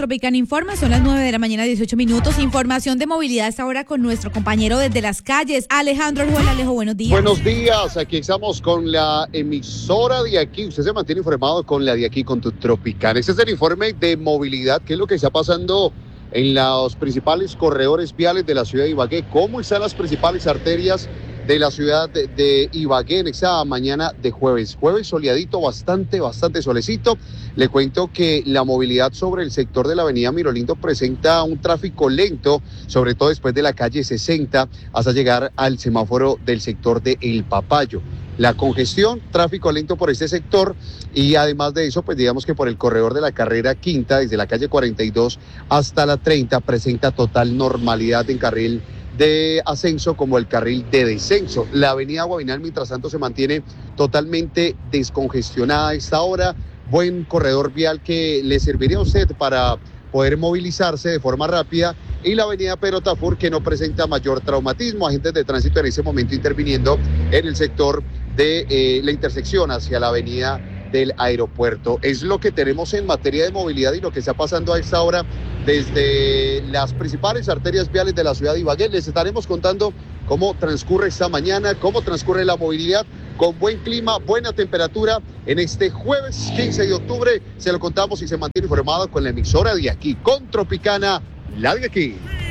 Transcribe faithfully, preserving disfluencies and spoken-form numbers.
Tropicana Informa, son las nueve de la mañana, dieciocho minutos. Información de movilidad esta hora con nuestro compañero desde las calles, Alejandro Arjuela. Alejo, buenos días. Buenos días, aquí estamos con la emisora de aquí. Usted se mantiene informado con la de aquí, con tu Tropicana. Este es el informe de movilidad, qué es lo que está pasando en los principales corredores viales de la ciudad de Ibagué, cómo están las principales arterias de la ciudad de, de Ibagué en esta mañana de jueves. Jueves soleadito, bastante, bastante solecito. Le cuento que la movilidad sobre el sector de la avenida Mirolindo presenta un tráfico lento, sobre todo después de la calle sesenta, hasta llegar al semáforo del sector de El Papayo. La congestión, tráfico lento por este sector y además de eso, pues digamos que por el corredor de la carrera quinta, desde la calle cuarenta y dos hasta la treinta, presenta total normalidad en carril de ascenso como el carril de descenso. La avenida Guavinal, mientras tanto, se mantiene totalmente descongestionada a esta hora. Buen corredor vial que le serviría a usted para poder movilizarse de forma rápida, y la avenida Pedro Tafur, que no presenta mayor traumatismo. Agentes de tránsito en ese momento interviniendo en el sector de eh, la intersección hacia la avenida del aeropuerto. Es lo que tenemos en materia de movilidad y lo que está pasando a esta hora desde las principales arterias viales de la ciudad de Ibagué. Les estaremos contando cómo transcurre esta mañana, cómo transcurre la movilidad, con buen clima, buena temperatura en este jueves quince de octubre. Se lo contamos y se mantiene informado con la emisora de aquí, con Tropicana, la de aquí.